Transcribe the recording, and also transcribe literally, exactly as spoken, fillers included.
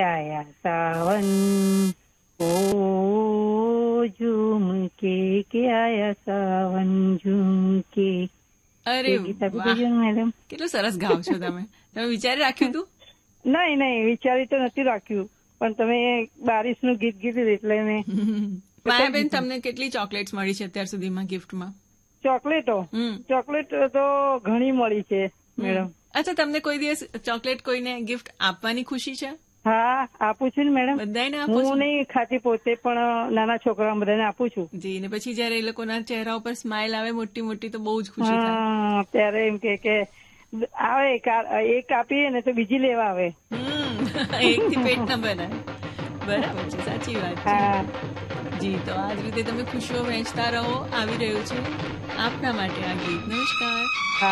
આયા સાવન, ઓ ઝુમકે કે આયા સાવન ઝુમકે. અરે વાહ, મેડમ કેટલું સરસ ગાવ છો તમે. તમે વિચારી રાખ્યું હતું? નહીં નહીં વિચારી તો નથી રાખ્યું, પણ તમે બારિશનું ગીત કીધું એટલે મેં. માયાબેન, તમને કેટલી ચોકલેટ્સ મળી છે અત્યાર સુધીમાં ગિફ્ટમાં? ચોકલેટો ચોકલેટ તો ઘણી મળી છે મેડમ. અચ્છા, તમને કોઈ દિવસ ચોકલેટ કોઈને ગિફ્ટ આપવાની ખુશી છે? હા, આપું છું ને મેડમ. બધાને આપો છો? હું નહીં ખાતી પોતે, પણ નાના છોકરા બધાને આપું છું. જી, ને પછી જયારે એ લોકોના ચહેરા ઉપર સ્માઇલ આવે મોટી મોટી તો બહુ જ ખુશી થાય. ત્યારે એમ કે આવે એક આપીએ ને તો બીજી લેવા આવે. એક થી પેટ ના ભરાય. બરાબર છે, સાચી વાત છે. જી, તો આ જ રીતે તમે ખુશીઓ વહેંચતા રહો. આવી રહ્યું છે આપના માટે આ ગીત. નમસ્કાર.